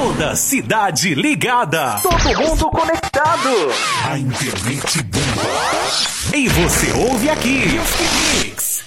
Toda cidade ligada. Todo mundo conectado. A internet bomba. E você ouve aqui. Mix.